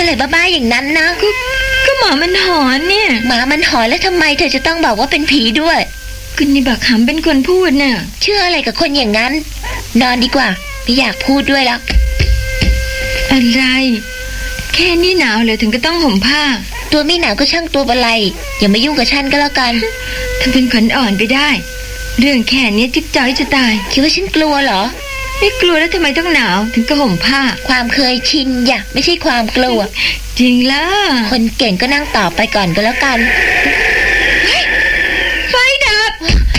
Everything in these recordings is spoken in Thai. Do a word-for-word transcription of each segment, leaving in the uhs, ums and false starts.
อะไรบ้าๆอย่างนั้นนะก็ก็หมามันหอนเนี่ยหมามันหอนแล้วทำไมเธอจะต้องบอกว่าเป็นผีด้วยคุณนี่บักหำเป็นคนพูดน่ะเชื่ออะไรกับคนอย่างนั้นนอนดีกว่าไม่อยากพูดด้วยแล้วอะไรแค่นี้หนาวเลยถึงก็ต้องห่มผ้าตัวไม่หนาวก็ช่างตัวบะไรอย่ามายุ่งกับฉันก็แล้วกันทำเป็นขวัญอ่อนไปได้เรื่องแค่นี้จิ๊บจ้อยจะตายคิดว่าฉันกลัวเหรอไม่กลัวแล้วทำไมต้องหนาวถึงก็ห่มผ้าความเคยชินอย่าไม่ใช่ความกลัวจริงล่ะคนเก่งก็นั่งต่อไปก่อนก็แล้วกันไฟดับ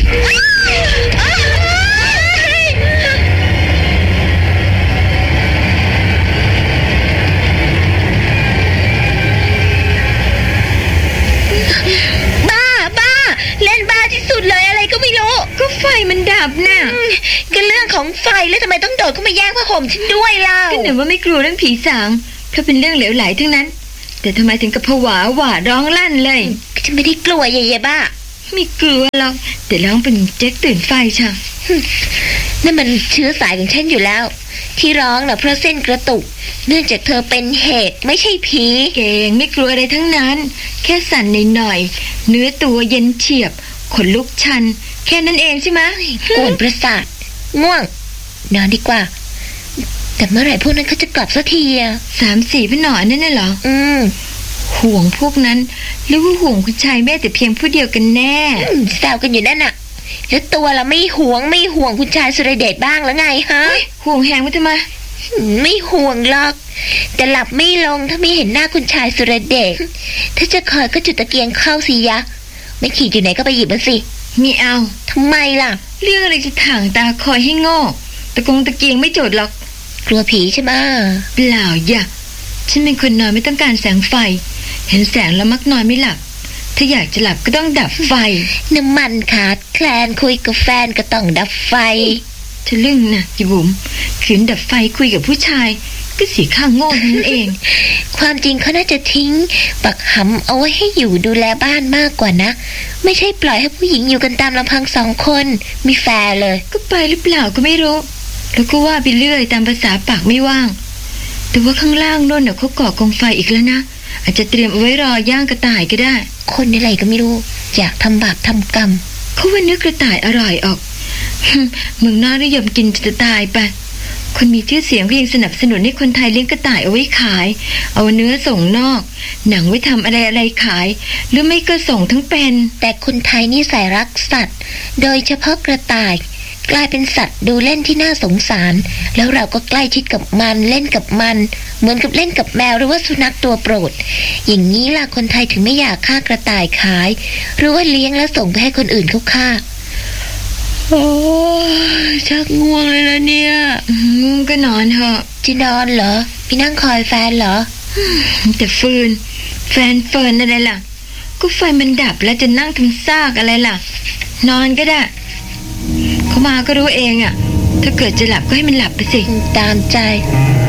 บ้าบ้าเล่นบ้าที่สุดเลยอะไรก็ไม่รู้ก็ไฟมันดับน่ะก็เรื่องของไฟแล้วทำไมต้องโดดเข้ามาแย่งผ้าห่มฉันด้วยเล่าก็หนูว่าไม่กลัวเรื่องผีสางเพราะเป็นเรื่องเหลวไหลทั้งนั้นแต่ทำไมถึงกับผวาหวาดร้องลั่นเลยฉันไม่ได้กลัวเย่ๆบ้าไม่กลัวหรอกแต่ร้องเป็นเจ๊กตื่นไฟช่ะนั่นมันเชื้อสายของฉันอยู่แล้วที่ร้องน่ะเพราะเส้นกระตุกเนื่องจากเธอเป็นเหตุไม่ใช่ผีเก่งไม่กลัวอะไรทั้งนั้นแค่สั่นหน่อยๆเนื้อตัวเย็นเฉียบขนลุกชันแค่นั้นเองใช่ไหมกวนประสาทง่วงนอนดีกว่าแต่เมื่อไหร่พวกนั้นเขาจะกลับสักทีอ่ะสามสี่พี่หน่อยนั่นน่ะเหรออืมห่วงพวกนั้นหรือว่าห่วงคุณชายแม่แต่เพียงผู้เดียวกันแน่แซวกันอยู่นั่นน่ะแล้วตัวเราไม่ห่วงไม่ห่วงคุณชายสุรเดชบ้างแล้วไงฮะห่วงแหงไว้ทำไมไม่ห่วงหรอกแต่หลับไม่ลงถ้าไม่เห็นหน้าคุณชายสุรเดชถ้าจะคอยก็จุดตะเกียงเข้าสิยะไม่ขีดอยู่ไหนก็ไปหยิบมันสิมีเอาทำไมล่ะเรื่องอะไรจะถ่างตาคอยให้โง่ตะกงตะเกียงไม่โจดหรอกกลัวผีใช่ไหมเปล่าอย่าฉันเป็นคนนอนไม่ต้องการแสงไฟเห็นแสงแล้วมักนอนไม่หลับถ้าอยากจะหลับก็ต้องดับไฟน้ำมันขาดแคลนคุยกับแฟนก็ต้องดับไฟทะลึ่งนะจิบุ๋มขืนดับไฟคุยกับผู้ชายก็เสียข้างโง่นั่นเองความจริงเขาน่าจะทิ้งปักหำเอาไว้ให้อยู่ดูแลบ้านมากกว่านะไม่ใช่ปล่อยให้ผู้หญิงอยู่กันตามลำพังสองคนมีแฟนเลยก็ไปหรือเปล่าก็ไม่รู้แล้วก็ว่าไปเรื่อยตามภาษาปากไม่ว่างแต่ว่าข้างล่างโน่นน่ะเขาก่อกองไฟอีกแล้วนะอาจจะเตรียมเอาไว้รอย่างกระต่ายก็ได้คนอะไรก็ไม่รู้อยากทำบาปทำกรรมเขาว่าเนื้อกระต่ายอร่อยออกมึงน่านิยมกินจะตายไปคนมีชื่อเสียงก็ยังสนับสนุนให้คนไทยเลี้ยงกระต่ายเอาไว้ขายเอาเนื้อส่งนอกหนังไว้ทำอะไรอะไรขายหรือไม่ก็ส่งทั้งเป็นแต่คนไทยนี่ใส่รักสัตว์โดยเฉพาะกระต่ายกลายเป็นสัตว์ดูเล่นที่น่าสงสารแล้วเราก็ใกล้ชิดกับมันเล่นกับมันเหมือนกับเล่นกับแมวหรือว่าสุนัขตัวโปรดอย่างนี้ล่ะคนไทยถึงไม่อยากฆ่ากระต่ายขายหรือว่าเลี้ยงแล้วส่งไปให้คนอื่นเขาฆ่าโอ้ชักง่วงเลยละเนี่ยง่วงก็นอนเถอะจะนอนเหรอพี่นั่งคอยแฟนเหรอแต่ฟืนแฟนเฟิร์นอะไรล่ะก็ไฟมันดับแล้วจะนั่งทำซากอะไรล่ะนอนก็ได้เขามาก็รู้เองอ่ะถ้าเกิดจะหลับก็ให้มันหลับไปสิตามใจ